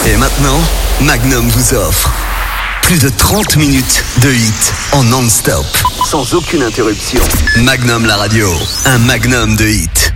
Et maintenant, Magnum vous offre plus de 30 minutes de hits en non-stop, sans aucune interruption. Magnum la radio, un magnum de hits.